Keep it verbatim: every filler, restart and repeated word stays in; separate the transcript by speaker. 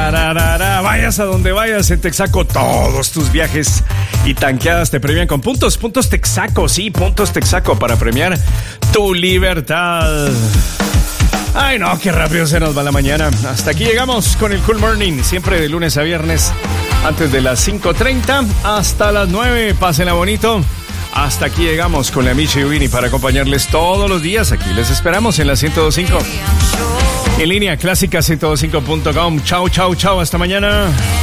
Speaker 1: Tararara. Vayas a donde vayas en Texaco, todos tus viajes y tanqueadas te premian con puntos. Puntos Texaco, sí, puntos Texaco para premiar tu libertad. Ay, no, qué rápido se nos va la mañana. Hasta aquí llegamos con el Cool Morning, siempre de lunes a viernes, antes de las cinco treinta hasta las nueve. Pásenla bonito. Hasta aquí llegamos con la Michi y Winnie para acompañarles todos los días. Aquí les esperamos en la ciento dos punto cinco. En línea, clásica ciento dos punto cinco punto com. Chau, chau, chau. Hasta mañana.